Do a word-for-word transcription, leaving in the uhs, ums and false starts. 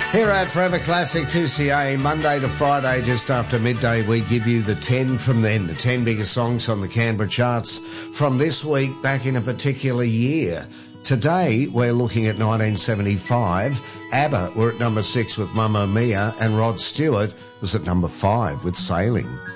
Here at Forever Classic two C A, Monday to Friday, just after midday, we give you the ten from then, the ten biggest songs on the Canberra charts from this week back in a particular year. Today, we're looking at nineteen seventy-five. ABBA were at number six with Mamma Mia, and Rod Stewart was at number five with Sailing.